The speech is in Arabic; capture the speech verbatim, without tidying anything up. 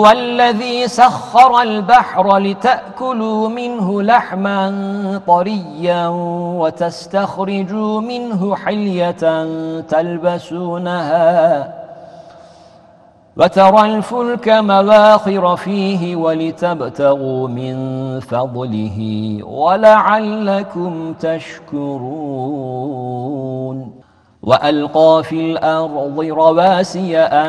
والذي سخر البحر لتأكلوا منه لحما طريا وتستخرجوا منه حلية تلبسونها وترى الفلك مواخر فيه ولتبتغوا من فضله ولعلكم تشكرون وألقى في الأرض رواسي أن